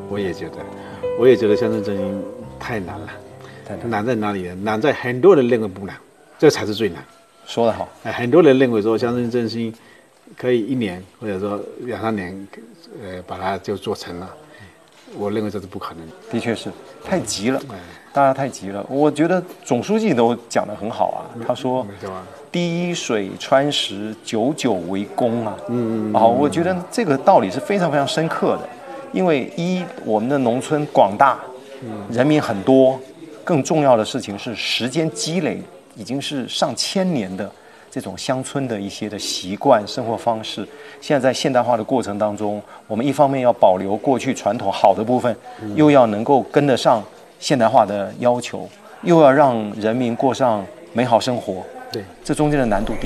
我也觉得乡村振兴太难了。难在哪里呢？难在很多人认为不难，这才是最难。 说得好。 很多人认为说乡村振兴可以1年或者说2、3年，把它就做成了。我认为这是不可能的。 的确是太急了，大家太急了。我觉得总书记都讲得很好啊，他说滴水穿石，久久为功啊。我觉得这个道理是非常非常深刻的。因为我们的农村广大，人民很多，更重要的事情是时间积累已经是上千年的这种乡村的一些的习惯生活方式，现在在现代化的过程当中，我们一方面要保留过去传统好的部分，又要能够跟得上现代化的要求，又要让人民过上美好生活。 对， 这中间的难度